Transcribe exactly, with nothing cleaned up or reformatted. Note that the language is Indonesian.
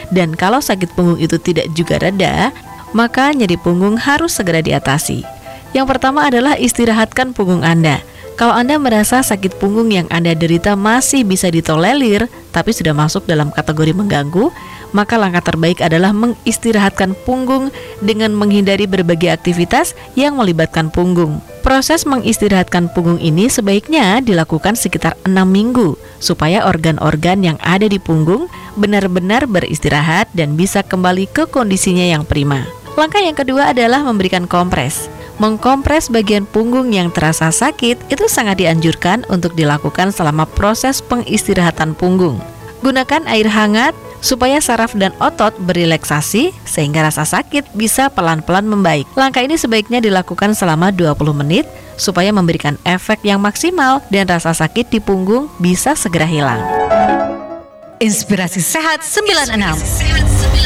Dan kalau sakit punggung itu tidak juga reda, maka nyeri punggung harus segera diatasi. Yang pertama adalah istirahatkan punggung Anda. Kalau Anda merasa sakit punggung yang Anda derita masih bisa ditolerir, tapi sudah masuk dalam kategori mengganggu, maka langkah terbaik adalah mengistirahatkan punggung dengan menghindari berbagai aktivitas yang melibatkan punggung. Proses mengistirahatkan punggung ini sebaiknya dilakukan sekitar enam minggu, supaya organ-organ yang ada di punggung benar-benar beristirahat dan bisa kembali ke kondisinya yang prima. Langkah yang kedua adalah memberikan kompres. Mengkompres bagian punggung yang terasa sakit itu sangat dianjurkan untuk dilakukan selama proses pengistirahatan punggung. Gunakan air hangat supaya saraf dan otot berrelaksasi sehingga rasa sakit bisa pelan-pelan membaik. Langkah ini sebaiknya dilakukan selama dua puluh menit supaya memberikan efek yang maksimal dan rasa sakit di punggung bisa segera hilang. Inspirasi Sehat sembilan puluh enam.